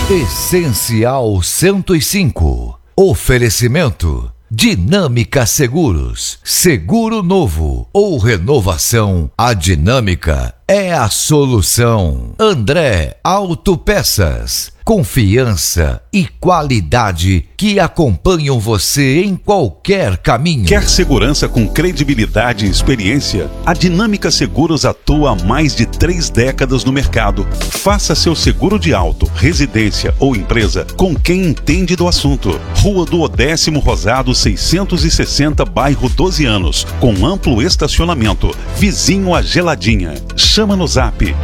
Essencial 105. Oferecimento Dinâmica Seguros. Seguro novo ou renovação, a Dinâmica é a solução. André Autopeças. Confiança e qualidade que acompanham você em qualquer caminho. Quer segurança com credibilidade e experiência? A Dinâmica Seguros atua há mais de 3 décadas no mercado. Faça seu seguro de auto, residência ou empresa com quem entende do assunto. Rua do Odécimo Rosado 660, bairro 12 Anos, com amplo estacionamento, vizinho a Geladinha. Chama no zap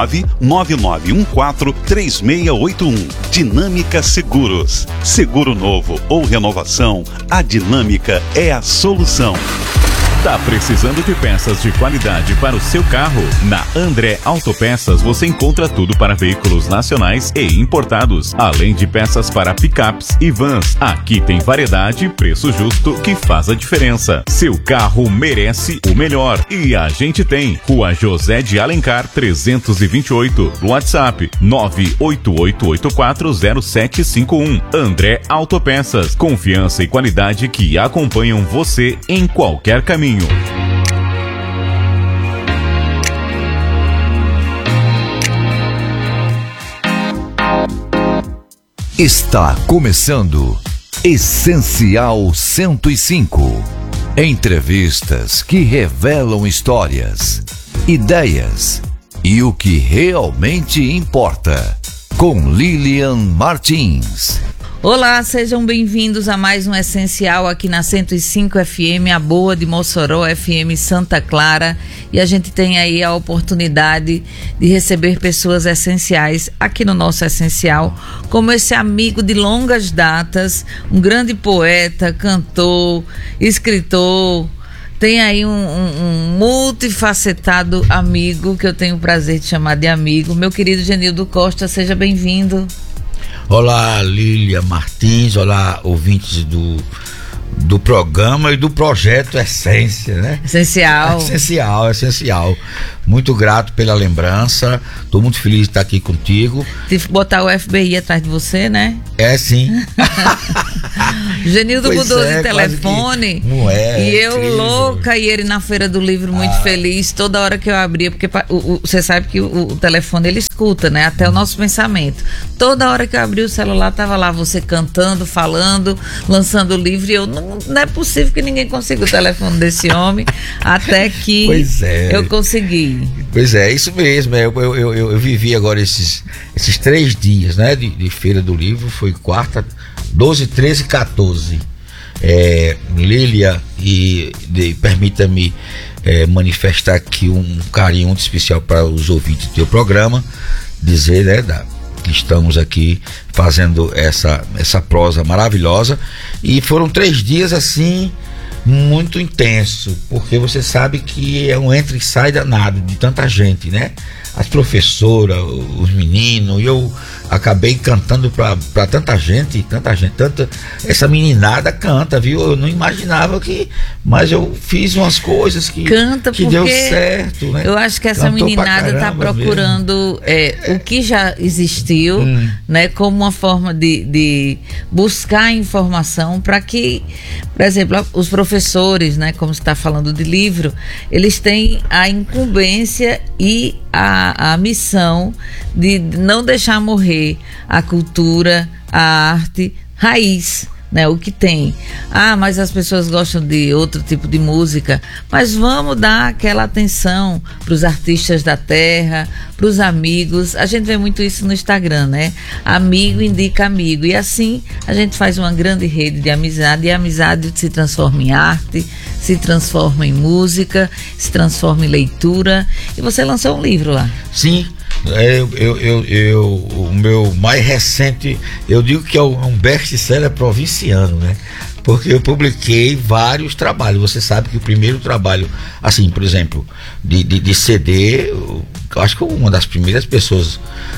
999143681. Dinâmica Seguros. Seguro novo ou renovação, a Dinâmica é a solução. Tá precisando de peças de qualidade para o seu carro? Na André Autopeças você encontra tudo para veículos nacionais e importados, além de peças para picapes e vans. Aqui tem variedade e preço justo que faz a diferença. Seu carro merece o melhor e a gente tem. Rua José de Alencar 328, WhatsApp 988840751. André Autopeças, confiança e qualidade que acompanham você em qualquer caminho. Está começando Essencial 105. Entrevistas que revelam histórias, ideias e o que realmente importa. Com Lilian Martins. Olá, sejam bem-vindos a mais um Essencial aqui na 105 FM, a boa de Mossoró, FM Santa Clara. E a gente tem aí a oportunidade de receber pessoas essenciais aqui no nosso Essencial, como esse amigo de longas datas, um grande poeta, cantor, escritor. Tem aí um multifacetado amigo que eu tenho o prazer de chamar de amigo, meu querido Genildo Costa, seja bem-vindo. Olá, Lília Martins, olá, ouvintes do programa e do projeto Essência, né? Essencial. Essencial. Muito grato pela lembrança, estou muito feliz de estar aqui contigo. Tive que botar o FBI atrás de você, né? É, sim. Genildo mudou de telefone. Não é. E eu incrível. Louca, e ele na Feira do Livro muito feliz, toda hora que eu abria, porque você sabe que o telefone ele escuta, né? Até o nosso pensamento. Toda hora que eu abri o celular, tava lá você cantando, falando, lançando o livro, e eu, não é possível que ninguém consiga o telefone desse homem, até que eu consegui. Pois é, isso mesmo. Eu vivi agora esses 3 dias, né, de Feira do Livro. Foi quarta, 12, 13 e 14. Lília, permita-me manifestar aqui um carinho muito especial para os ouvintes do teu programa, dizer, né, que estamos aqui fazendo essa prosa maravilhosa. E foram 3 dias assim muito intenso, porque você sabe que é um entra e sai danado de tanta gente, né? As professoras, os meninos, e eu acabei cantando pra tanta gente, essa meninada canta, viu? Eu não imaginava mas eu fiz umas coisas que deu certo, né? Eu acho que essa Cantou meninada tá procurando o que já existiu, né? Como uma forma de buscar informação para que, por exemplo, os professores, né? Como você está falando de livro, eles têm a incumbência e a missão de não deixar morrer a cultura, a arte raiz, né? O que tem. Mas as pessoas gostam de outro tipo de música, mas vamos dar aquela atenção para os artistas da terra, para os amigos. A gente vê muito isso no Instagram, né? Amigo indica amigo, e assim a gente faz uma grande rede de amizade, e a amizade se transforma em arte, se transforma em música, se transforma em leitura. E você lançou um livro lá. Sim. O meu mais recente, eu digo que é um best-seller provinciano, né? Porque eu publiquei vários trabalhos. Você sabe que o primeiro trabalho, assim, por exemplo, de CD, acho que uma das primeiras pessoas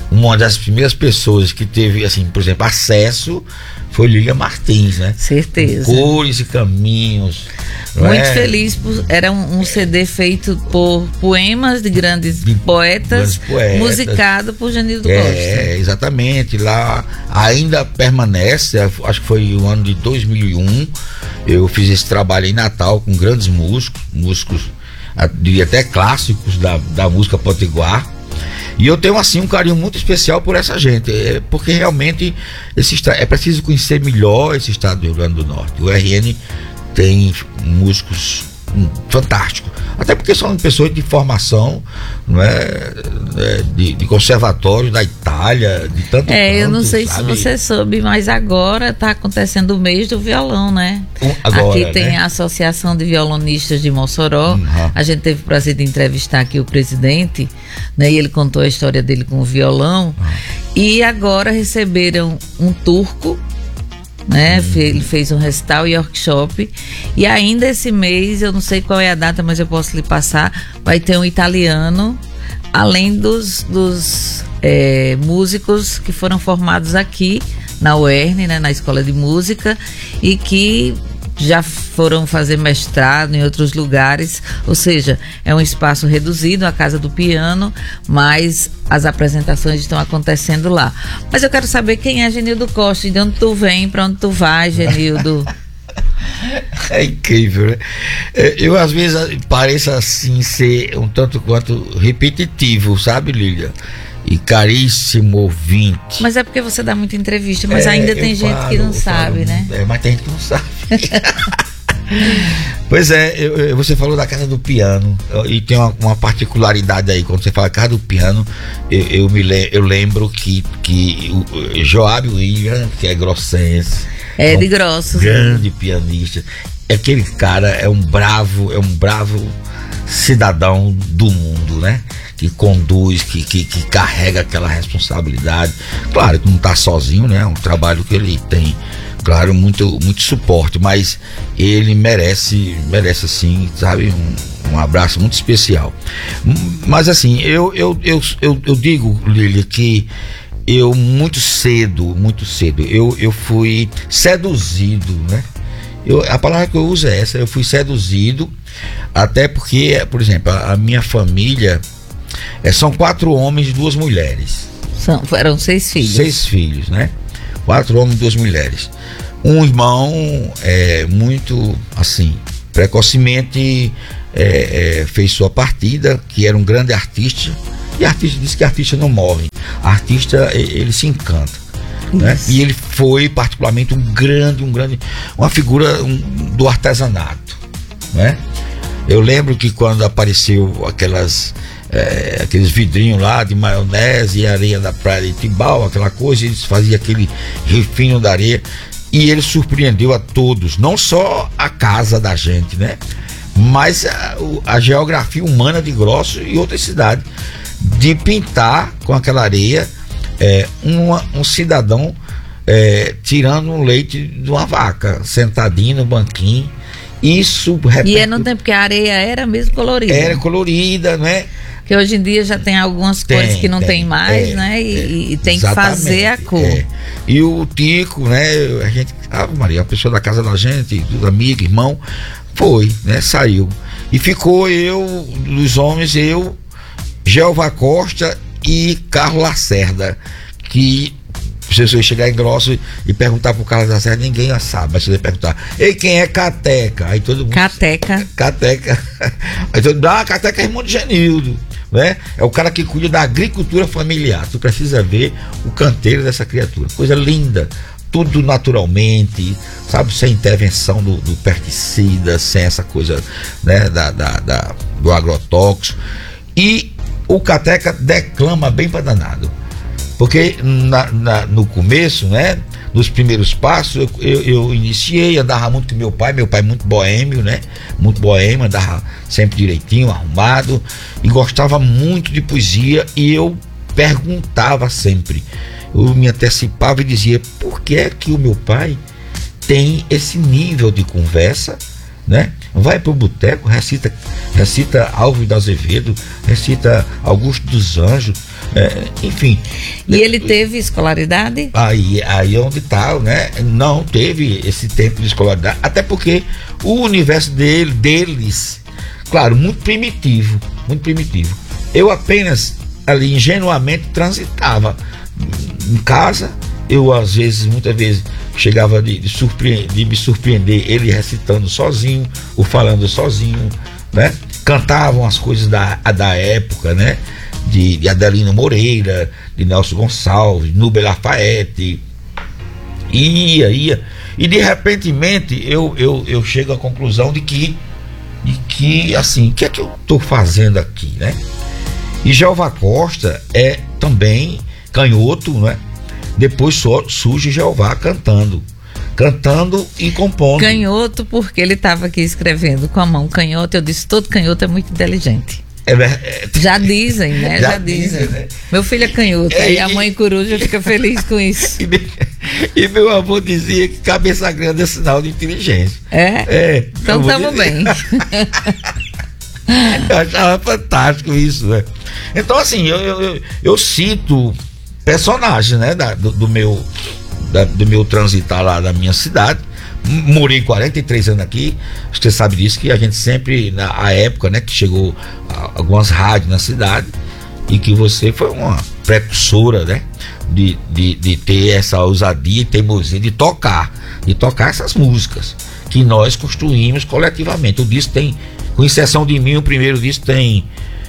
que teve, assim, por exemplo, acesso foi Lília Martins, né? Certeza. Cores e Caminhos. Muito feliz, era um CD feito por poemas de grandes poetas, musicado por Genildo Costa. Exatamente. Lá ainda permanece, acho que foi o ano de 2001. Eu fiz esse trabalho em Natal com grandes músicos, diria até clássicos da música potiguar. E eu tenho, assim, um carinho muito especial por essa gente, porque realmente é preciso conhecer melhor esse estado do Rio Grande do Norte. O RN tem músicos fantásticos, até porque são pessoas de formação, não é, de conservatório da Itália, de tanto eu não sei, sabe? Se você soube, mas agora está acontecendo o mês do violão, né? Agora, aqui tem a Associação de Violonistas de Mossoró. A gente teve o prazer de entrevistar aqui o presidente, né? E ele contou a história dele com o violão. E agora receberam um turco, né? Ele fez um recital e workshop, e ainda esse mês, eu não sei qual é a data, mas eu posso lhe passar, vai ter um italiano, além dos músicos que foram formados aqui na UERN, né, na Escola de Música, e que já foram fazer mestrado em outros lugares, ou seja, é um espaço reduzido, a Casa do Piano, mas as apresentações estão acontecendo lá. Mas eu quero saber quem é Genildo Costa, de onde tu vem, para onde tu vai, Genildo? É incrível, né? Eu às vezes pareço assim ser um tanto quanto repetitivo, sabe, Lília? E caríssimo ouvinte. Mas é porque você dá muita entrevista, mas ainda tem gente que não sabe, né? Mas tem gente que não sabe. Pois você falou da Casa do Piano, e tem uma particularidade aí, quando você fala Casa do Piano, eu lembro que o Joab William, que é grossense, de Grossos, grande pianista, aquele cara é um bravo cidadão do mundo, né? Que conduz, que carrega aquela responsabilidade. Claro que não está sozinho, né? É um trabalho que ele tem, claro, muito suporte, mas ele merece assim, sabe, um abraço muito especial. Mas assim, eu digo, Lília, que eu muito cedo eu fui seduzido, né? A palavra que eu uso é essa, eu fui seduzido, até porque, por exemplo, a minha família são 4 homens e 2 mulheres. Eram 6 filhos. 6 filhos, né? 4 homens e 2 mulheres. Um irmão muito, assim, precocemente fez sua partida, que era um grande artista. E artista diz que artista não morre. Artista, ele se encanta, né? E ele foi particularmente uma figura do artesanato, né? Eu lembro que quando apareceu aqueles vidrinhos lá de maionese e areia da praia de Tibau, aquela coisa, eles faziam aquele refino da areia, e ele surpreendeu a todos, não só a casa da gente, né? Mas a geografia humana de Grossos e outras cidades, de pintar com aquela areia um cidadão tirando um leite de uma vaca, sentadinho no banquinho. Isso E no tempo que a areia era mesmo colorida. Era colorida, né? Porque hoje em dia já tem algumas cores que não tem mais, né? E tem que fazer a cor. E o Tico, né? A gente, Maria, a pessoa da casa da gente, do amigo, irmão, foi, né? Saiu. E ficou dos homens, Jeová Costa e Carlos Lacerda, que se você chegar em Grossos e perguntar pro Carlos Lacerda, ninguém sabe, mas se você perguntar, quem é Cateca? Aí todo mundo... Cateca. Aí todo mundo, Cateca é irmão de Genildo, né? É o cara que cuida da agricultura familiar. Tu precisa ver o canteiro dessa criatura, coisa linda, tudo naturalmente, sabe, sem intervenção do pesticida, sem essa coisa, né, do agrotóxico. E o Cateca declama bem pra danado, porque no começo, né, nos primeiros passos, eu iniciei, andava muito com meu pai muito boêmio, né, muito boêmio, andava sempre direitinho, arrumado, e gostava muito de poesia, e eu perguntava sempre, eu me antecipava e dizia, por que é que o meu pai tem esse nível de conversa, né, vai pro boteco, recita Álvares de Azevedo, recita Augusto dos Anjos, enfim. E ele teve escolaridade? Aí é onde tá, né? Não teve esse tempo de escolaridade, até porque o universo deles, claro, muito primitivo. Eu apenas ali ingenuamente transitava em casa. Eu muitas vezes chegava de me surpreender ele recitando sozinho ou falando sozinho, né? Cantavam as coisas da época, né? De Adelino Moreira, de Nelson Gonçalves, Nubel Lafayette. Ia. E de repentemente eu chego à conclusão de que assim, o que é que eu estou fazendo aqui, né? E Jeová Costa é também canhoto, né? Depois surge Jeová cantando e compondo. Canhoto, porque ele estava aqui escrevendo com a mão canhoto. Eu disse, todo canhoto é muito inteligente. Já dizem, né? Já dizem. Né? Meu filho é canhoto, e a mãe coruja fica feliz com isso. E meu avô dizia que cabeça grande é sinal de inteligência. Então estamos bem. Eu achava fantástico isso, né? Então, assim, eu cito personagens, né? Do meu transitar lá da minha cidade. Morei 43 anos aqui. Você sabe disso, que a gente sempre, na época, né, que chegou algumas rádios na cidade, e que você foi uma precursora, né, de ter essa ousadia e teimosia de tocar essas músicas que nós construímos coletivamente. O disco tem, com exceção de mim, o primeiro disco tem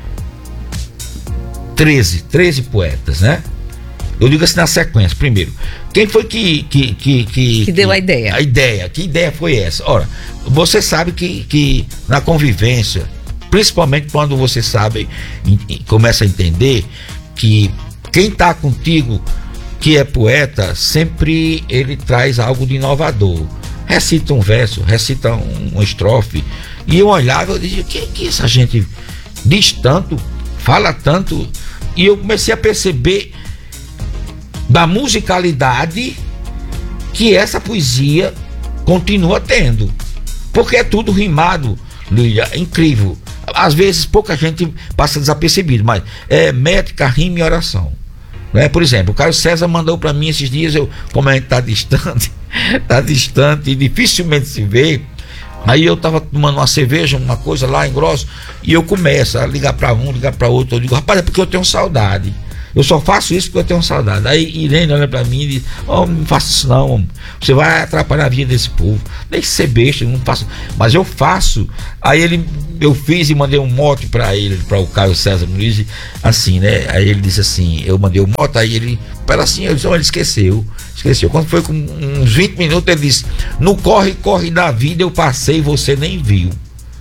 13 poetas, né? Eu digo assim na sequência. Primeiro, quem foi que deu a ideia? A ideia, que ideia foi essa? Ora, você sabe que na convivência, principalmente quando você sabe e começa a entender que quem está contigo, que é poeta, sempre ele traz algo de inovador. Recita um verso, recita uma estrofe, e eu olhava e dizia, que essa gente diz tanto, fala tanto, e eu comecei a perceber da musicalidade que essa poesia continua tendo, porque é tudo rimado, Lília, é incrível. Às vezes pouca gente passa desapercebido, mas é métrica, rima e oração, né? Por exemplo, o Caio César mandou para mim esses dias, como a gente tá distante e dificilmente se vê. Aí eu tava tomando uma cerveja, uma coisa lá em Grosso, e eu começo a ligar para um, ligar para outro. Eu digo, rapaz, é porque eu tenho saudade. Eu só faço isso porque eu tenho saudade. Aí Irene olha pra mim e diz, não faça isso não, você vai atrapalhar a vida desse povo. Deixa de ser besta, não faço. Mas eu faço. Aí eu fiz e mandei um mote pra ele, para o Caio César Muniz, assim, né? Aí ele disse assim, eu mandei um mote, aí ele esqueceu. Quando foi com uns 20 minutos, ele disse, no corre da vida eu passei e você nem viu.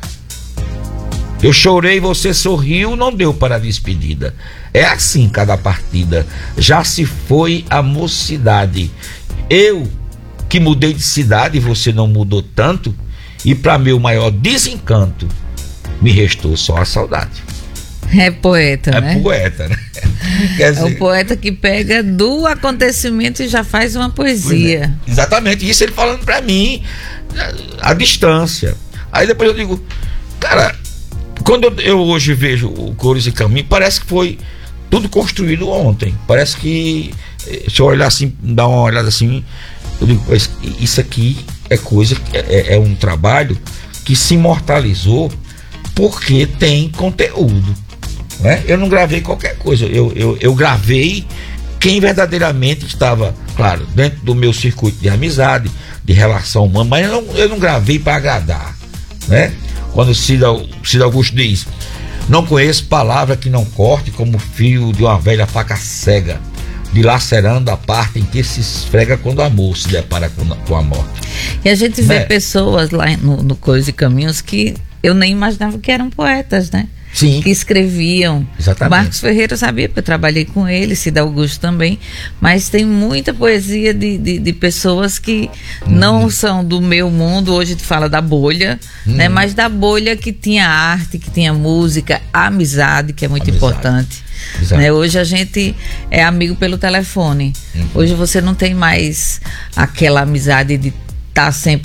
Eu chorei, você sorriu, não deu para a despedida. É assim cada partida. Já se foi a mocidade. Eu que mudei de cidade, você não mudou tanto, e para meu maior desencanto me restou só a saudade. É poeta, né? É poeta, né? Quer dizer, é o poeta que pega do acontecimento e já faz uma poesia. É. Exatamente, isso ele falando para mim à distância. Aí depois eu digo, cara, quando eu hoje vejo o Cores e Caminho, parece que foi tudo construído ontem. Parece que, se eu olhar assim, dar uma olhada assim, eu digo, isso aqui é coisa, é um trabalho que se imortalizou porque tem conteúdo, né? Eu não gravei qualquer coisa, eu gravei quem verdadeiramente estava, claro, dentro do meu circuito de amizade, de relação humana, mas eu não gravei para agradar, né? Quando Cid Augusto diz, não conheço palavra que não corte como o fio de uma velha faca cega, dilacerando a parte em que se esfrega quando o amor se depara com a morte. E a gente vê pessoas lá no Coisas e Caminhos que eu nem imaginava que eram poetas, né? Sim. Que escreviam. Exatamente. Marcos Ferreira eu sabia, porque eu trabalhei com ele, Cid Augusto também, mas tem muita poesia de pessoas que não são do meu mundo. Hoje tu fala da bolha, né? Mas da bolha que tinha arte, que tinha música, amizade, que é muito importante, né? Hoje a gente é amigo pelo telefone. Hoje você não tem mais aquela amizade de estar sempre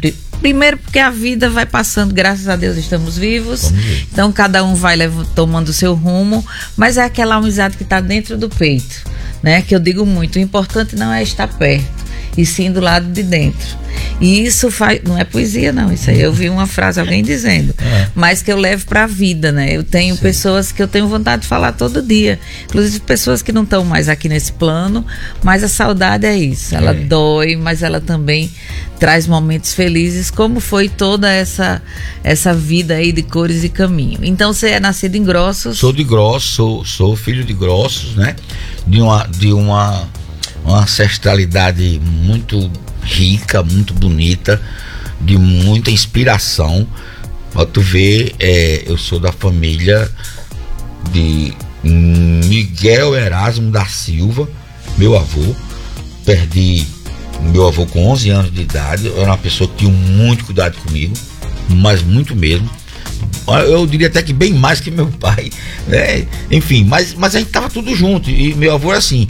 Primeiro porque a vida vai passando, graças a Deus estamos vivos, então cada um vai tomando o seu rumo, mas é aquela amizade que está dentro do peito, né? Que eu digo muito, o importante não é estar perto, e sim do lado de dentro. E isso não é poesia não, isso aí eu vi uma frase, alguém dizendo, mas que eu levo pra vida, né? Eu tenho pessoas que eu tenho vontade de falar todo dia, inclusive pessoas que não estão mais aqui nesse plano, mas a saudade é isso, ela dói, mas ela também traz momentos felizes, como foi toda essa vida aí de cores e caminho. Então você é nascido em Grossos? Sou de Grossos, sou filho de Grossos, né? De uma ancestralidade muito rica, muito bonita, de muita inspiração. Pra tu ver, eu sou da família de Miguel Erasmo da Silva, meu avô. Perdi meu avô com 11 anos de idade. Era uma pessoa que tinha muito cuidado comigo, mas muito mesmo. Eu diria até que bem mais que meu pai, né? Enfim, mas a gente tava tudo junto. E meu avô era assim,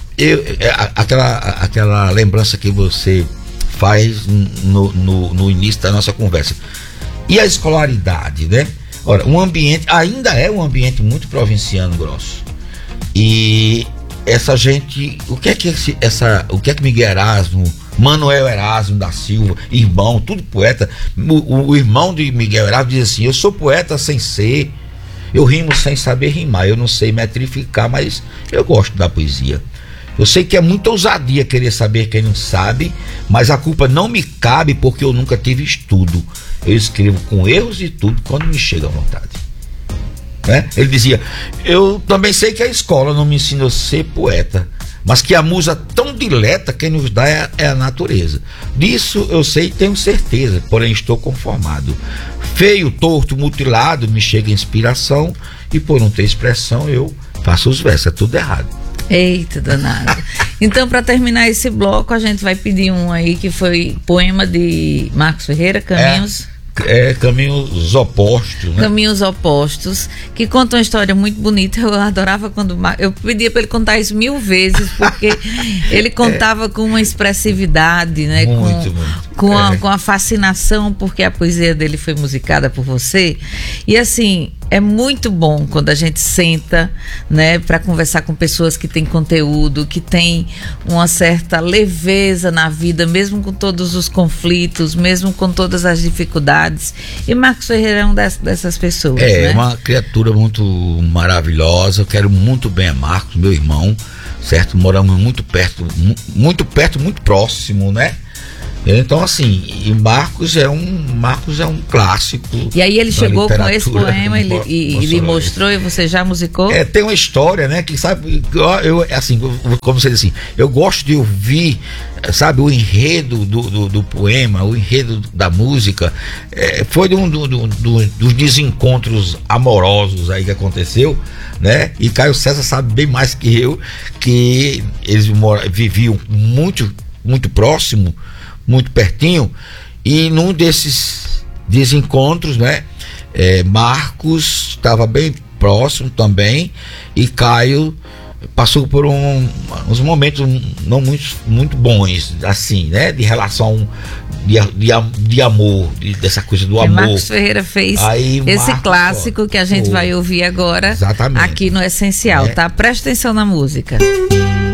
aquela lembrança que você faz no início da nossa conversa. E a escolaridade, né? Ora, ainda é um ambiente muito provinciano, Grosso. E essa gente, o que é que Miguel Erasmo, Manuel Erasmo da Silva, irmão, tudo poeta. O irmão de Miguel Erasmo diz assim: eu sou poeta sem ser, eu rimo sem saber rimar, eu não sei metrificar, mas eu gosto da poesia. Eu sei que é muita ousadia querer saber quem não sabe, mas a culpa não me cabe porque eu nunca tive estudo. Eu escrevo com erros e tudo quando me chega à vontade. Né? Ele dizia: eu também sei que a escola não me ensina a ser poeta, mas que a musa tão dileta quem nos dá é a natureza. Disso eu sei e tenho certeza, porém estou conformado. Feio, torto, mutilado, me chega inspiração, e por não ter expressão eu faço os versos, é tudo errado. Eita, danado. Então, para terminar esse bloco, a gente vai pedir um aí que foi poema de Marcos Ferreira, Caminhos. Caminhos Opostos, né? Caminhos Opostos, que conta uma história muito bonita. Eu adorava quando eu pedia para ele contar isso 1000 vezes, porque ele contava com uma expressividade, né? Com a fascinação, porque a poesia dele foi musicada por você. E assim, é muito bom quando a gente senta, né, para conversar com pessoas que têm conteúdo, que têm uma certa leveza na vida, mesmo com todos os conflitos, mesmo com todas as dificuldades. E Marcos Ferreira é uma dessas pessoas. É, né? Uma criatura muito maravilhosa. Eu quero muito bem a Marcos, meu irmão, certo? Moramos muito perto, muito próximo, né? Então, assim, e Marcos é um clássico. E aí ele chegou com esse poema e lhe mostrou, e você já musicou? Tem uma história, né, que sabe, assim, como você diz assim, eu gosto de ouvir, sabe, o enredo do poema, o enredo da música. Foi dos desencontros amorosos aí que aconteceu, né, e Caio César sabe bem mais que eu, que eles viviam muito próximo, muito pertinho, e num desses desencontros, né, Marcos estava bem próximo também, e Caio passou por uns momentos não muito bons, assim, né, de relação de amor, dessa coisa do amor. Marcos Ferreira fez esse clássico que a gente vai ouvir agora. Exatamente. Aqui no Essencial, tá? Presta atenção na música.